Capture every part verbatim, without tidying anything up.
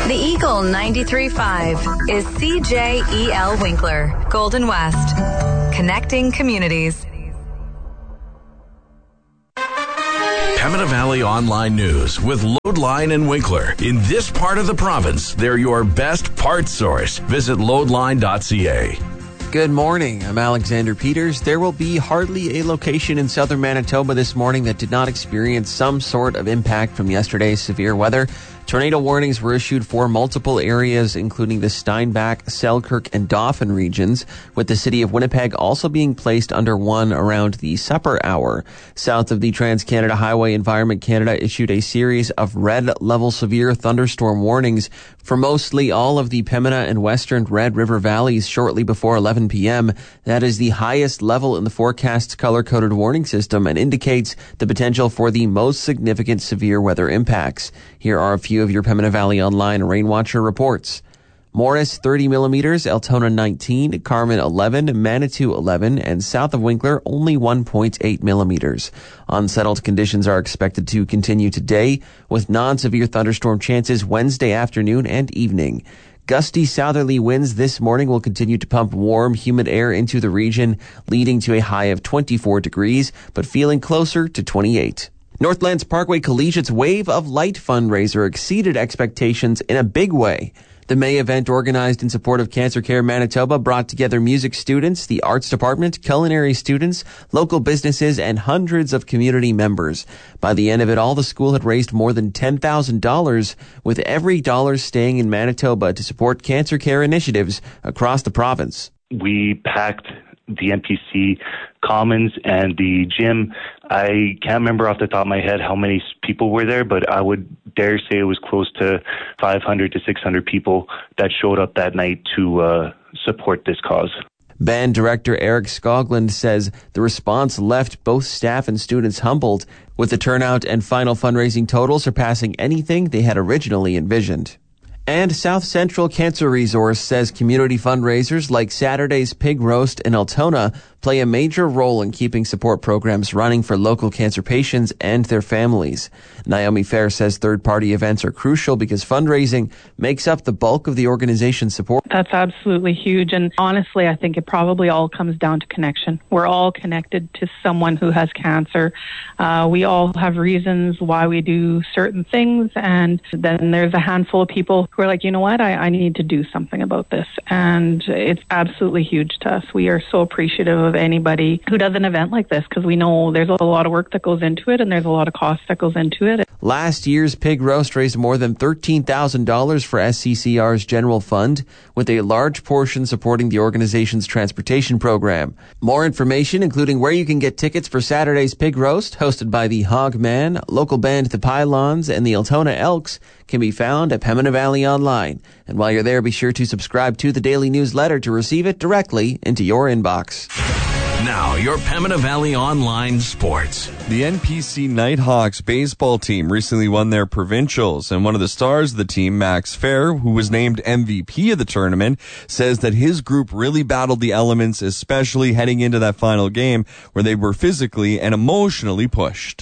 The Eagle ninety-three point five is C J E L Winkler, Golden West, connecting communities. Pembina Valley Online News with Loadline and Winkler. In this part of the province, they're your best parts source. Visit loadline dot c a. Good morning. I'm Alexander Peters. There will be hardly a location in southern Manitoba this morning that did not experience some sort of impact from yesterday's severe weather. Tornado warnings were issued for multiple areas, including the Steinbach, Selkirk, and Dauphin regions, with the city of Winnipeg also being placed under one around the supper hour. South of the Trans-Canada Highway, Environment Canada issued a series of red-level severe thunderstorm warnings for mostly all of the Pembina and western Red River valleys shortly before eleven p.m. That is the highest level in the forecast's color-coded warning system and indicates the potential for the most significant severe weather impacts. Here are a few of your Pembina Valley Online Rain Watcher reports. Morris thirty millimeters, Altona nineteen, Carmen eleven, Manitou eleven, and south of Winkler only one point eight millimeters. Unsettled conditions are expected to continue today with non-severe thunderstorm chances Wednesday afternoon and evening. Gusty southerly winds this morning will continue to pump warm, humid air into the region, leading to a high of twenty-four degrees, but feeling closer to twenty-eight. Northlands Parkway Collegiate's Wave of Light fundraiser exceeded expectations in a big way. The May event, organized in support of Cancer Care Manitoba, brought together music students, the arts department, culinary students, local businesses, and hundreds of community members. By the end of it all, the school had raised more than ten thousand dollars, with every dollar staying in Manitoba to support cancer care initiatives across the province. We packed the N P C Commons and the gym. I can't remember off the top of my head how many people were there, but I would dare say it was close to five hundred to six hundred people that showed up that night to uh, support this cause. Band director Eric Skoglund says the response left both staff and students humbled, with the turnout and final fundraising total surpassing anything they had originally envisioned. And South Central Cancer Resource says community fundraisers like Saturday's Pig Roast in Altona play a major role in keeping support programs running for local cancer patients and their families. Naomi Fair says third-party events are crucial because fundraising makes up the bulk of the organization's support. That's absolutely huge. And honestly, I think it probably all comes down to connection. We're all connected to someone who has cancer. Uh, we all have reasons why we do certain things. And then there's a handful of people who are like, you know what, I, I need to do something about this. And it's absolutely huge to us. We are so appreciative of anybody who does an event like this because we know there's a lot of work that goes into it and there's a lot of cost that goes into it. Last year's Pig Roast raised more than thirteen thousand dollars for S C C R's general fund, with a large portion supporting the organization's transportation program. More information, including where you can get tickets for Saturday's Pig Roast, hosted by the Hog Man, local band The Pylons, and the Altona Elks, can be found at Pembina Valley Online. And while you're there, be sure to subscribe to the daily newsletter to receive it directly into your inbox. Now, your Pembina Valley Online Sports. The N P C Nighthawks baseball team recently won their provincials, and one of the stars of the team, Max Fair, who was named M V P of the tournament, says that his group really battled the elements, especially heading into that final game where they were physically and emotionally pushed.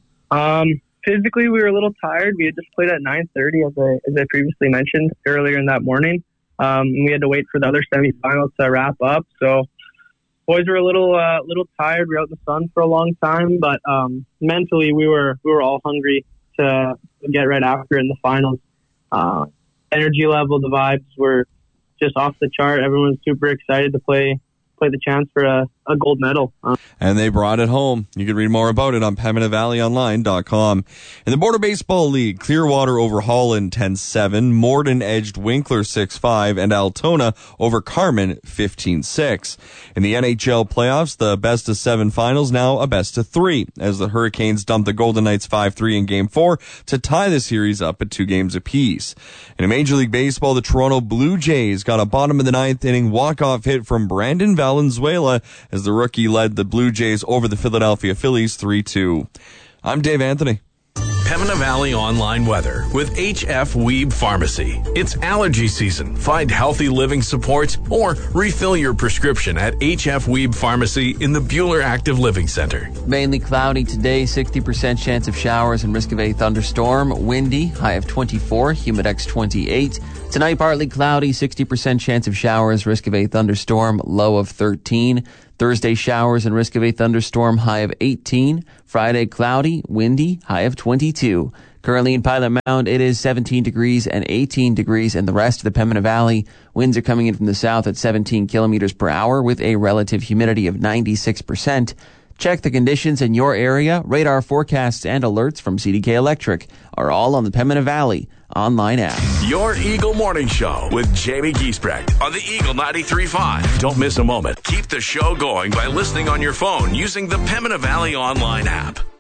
Um, physically, we were a little tired. We had just played at nine thirty, as I, as I previously mentioned earlier in that morning. Um, we had to wait for the other semifinals to wrap up, so boys were a little uh, little tired. We were out in the sun for a long time, but um, mentally we were we were all hungry to get right after in the finals. Uh, energy level, the vibes were just off the chart. Everyone was super excited to play play the chance for a, a gold medal. Uh, and they brought it home. You can read more about it on Pembina Valley Online dot com. In the Border Baseball League, Clearwater over Holland ten seven, Morden edged Winkler six five, and Altona over Carmen fifteen six. In the N H L playoffs, the best of seven finals now a best of three, as the Hurricanes dumped the Golden Knights five three in Game four to tie the series up at two games apiece. In Major League Baseball, the Toronto Blue Jays got a bottom of the ninth inning walk-off hit from Brandon Valenzuela as the rookie led the Blue Jays over the Philadelphia Phillies three two. I'm Dave Anthony. Pembina Valley Online Weather with H F Weeb Pharmacy. It's allergy season. Find healthy living supports or refill your prescription at H F Weeb Pharmacy in the Bueller Active Living Center. Mainly cloudy today, sixty percent chance of showers and risk of a thunderstorm. Windy, high of twenty-four, humidex twenty-eight. Tonight, partly cloudy, sixty percent chance of showers, risk of a thunderstorm, low of thirteen. Thursday, showers and risk of a thunderstorm, high of eighteen. Friday, cloudy, windy, high of twenty-two. Currently in Pilot Mound, it is seventeen degrees and eighteen degrees in the rest of the Pembina Valley. Winds are coming in from the south at seventeen kilometers per hour with a relative humidity of ninety-six percent. Check the conditions in your area. Radar forecasts and alerts from C D K Electric are all on the Pembina Valley online app. Your Eagle Morning Show with Jamie Giesbrecht on the Eagle ninety-three point five. Don't miss a moment. Keep the show going by listening on your phone using the Pembina Valley online app.